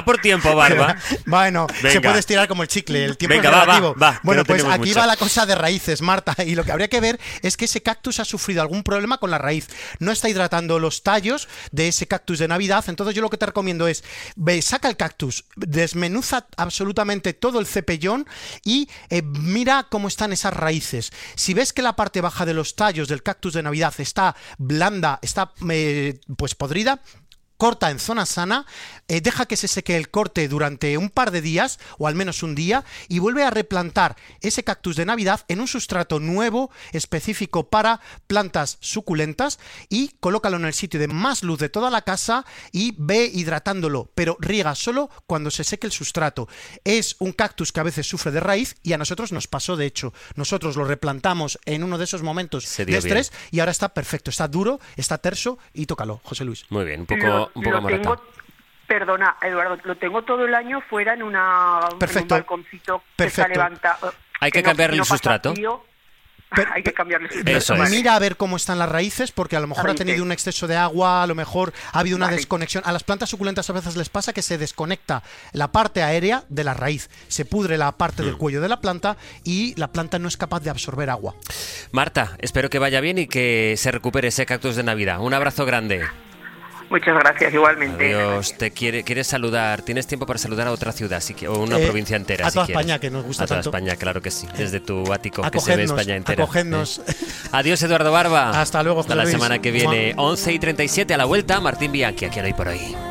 por tiempo, Barba. Bueno, Venga. se puede estirar como el chicle, el tiempo Venga, es relativo. va, Bueno, no pues tenemos aquí mucho. va la cosa de raíces, Marta, y lo que habría que ver es que ese cactus ha sufrido algún problema con la raíz. No está hidratando los tallos de ese cactus de Navidad, entonces yo lo que te recomiendo es, saca el cactus, desmenuza absolutamente todo el cepellón y mira cómo están esas raíces. Si ves que la parte baja de los tallos del cactus de Navidad está blanda, está pues podrida, corta en zona sana, deja que se seque el corte durante un par de días, o al menos un día, y vuelve a replantar ese cactus de Navidad en un sustrato nuevo, específico para plantas suculentas, y colócalo en el sitio de más luz de toda la casa y ve hidratándolo, pero riega solo cuando se seque el sustrato. Es un cactus que a veces sufre de raíz, y a nosotros nos pasó, de hecho. Nosotros lo replantamos en uno de esos momentos de estrés, y ahora está perfecto, está duro, está terso, y tócalo, José Luis. Muy bien, un poco morata. Perdona, Eduardo, lo tengo todo el año fuera en un balconcito que está levantado. Hay que cambiarle el sustrato. Hay que cambiarle el sustrato. Eso es. Mira a ver cómo están las raíces, porque a lo mejor ha tenido un exceso de agua, a lo mejor ha habido una desconexión. A las plantas suculentas a veces les pasa que se desconecta la parte aérea de la raíz, se pudre la parte del cuello de la planta y la planta no es capaz de absorber agua. Marta, espero que vaya bien y que se recupere ese cactus de Navidad. Un abrazo grande. Muchas gracias, igualmente. Adiós. ¿Quieres saludar? ¿Tienes tiempo para saludar a otra ciudad o una provincia entera? A toda si España, que nos gusta tanto. A tanto. toda España, claro que sí. Desde tu ático, que se ve Acogednos, España entera. acogednos. Adiós, Eduardo Barba. Hasta luego, Hasta la José Luis. semana que viene. 11:37 a la vuelta. Martín Bianchi, aquí en Hoy por Hoy.